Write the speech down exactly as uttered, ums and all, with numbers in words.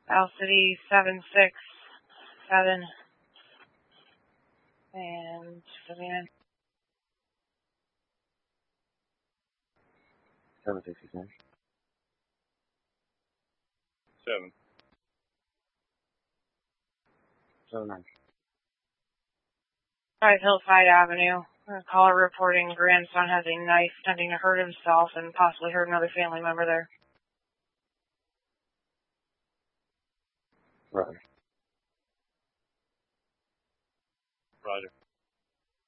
Al City seven six seven. And Savannah. seven sixty-seven. Seven. seven nine. Five Hillside Avenue. A caller reporting grandson has a knife attempting to hurt himself and possibly hurt another family member there. Roger. Roger.